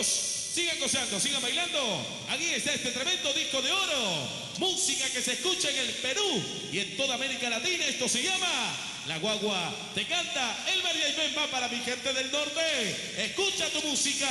Bienvenidos. Sigan gozando, sigan bailando. Aquí está este tremendo disco de oro. Música que se escucha en el Perú y en toda América Latina. Esto se llama La Guagua Te Canta. El María y va para mi gente del norte. Escucha tu música.